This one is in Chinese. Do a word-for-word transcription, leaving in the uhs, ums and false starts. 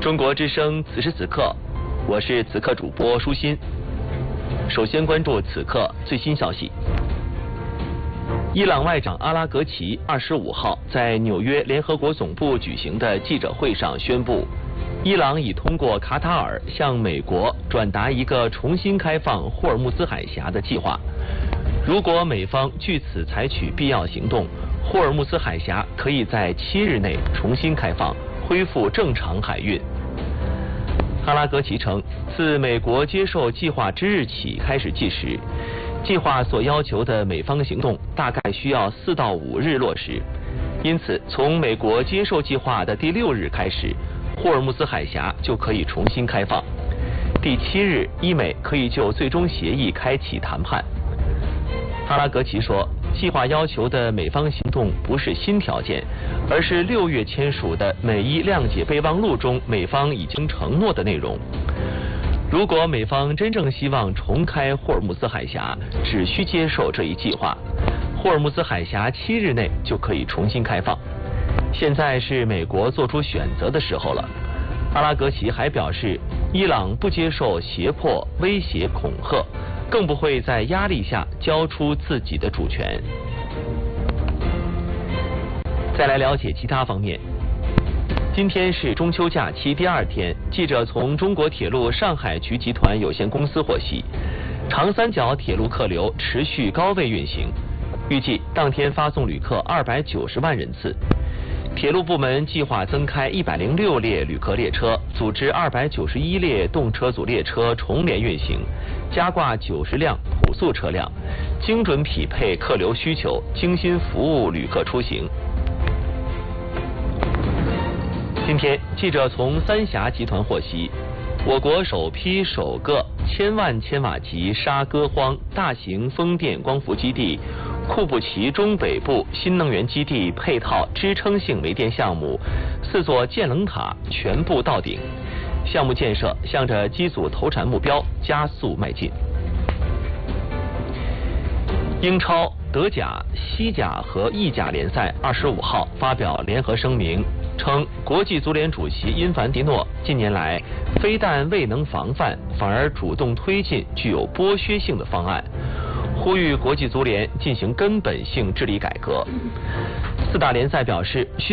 中国之声，此时此刻，我是此刻主播舒心。首先关注此刻最新消息。伊朗外长阿拉格齐二十五号在纽约联合国总部举行的记者会上宣布，伊朗已通过卡塔尔向美国转达一个重新开放霍尔木兹海峡的计划。如果美方据此采取必要行动，霍尔木兹海峡可以在七日内重新开放，恢复正常海运。阿拉格齐称，自美国接受计划之日起开始计时，计划所要求的美方行动大概需要四到五日落实。因此，从美国接受计划的第六日开始，霍尔木兹海峡就可以重新开放。第七日，伊美可以就最终协议开启谈判。阿拉格齐说，计划要求的美方行动不是新条件，而是六月签署的美伊谅解备忘录中美方已经承诺的内容。如果美方真正希望重开霍尔木兹海峡，只需接受这一计划，霍尔木兹海峡七日内就可以重新开放。现在是美国做出选择的时候了。阿拉格齐还表示，伊朗不接受胁迫、威胁、恐吓，更不会在压力下交出自己的主权。再来了解其他方面。今天是中秋假期第二天，记者从中国铁路上海局集团有限公司获悉，长三角铁路客流持续高位运行，预计当天发送旅客二百九十万人次。铁路部门计划增开一百零六列旅客列车，组织二百九十一列动车组列车重联运行，加挂九十辆普速车辆，精准匹配客流需求，精心服务旅客出行。今天，记者从三峡集团获悉，我国首批首个千万千瓦级沙歌荒大型风电光伏基地库布齐中北部新能源基地配套支撑性煤电项目四座建冷塔全部到顶，项目建设向着机组投产目标加速迈进。英超、德甲、西甲和意甲联赛二十五号发表联合声明，称国际足联主席因凡迪诺近年来非但未能防范，反而主动推进具有剥削性的方案，呼吁国际足联进行根本性治理改革。四大联赛表示需要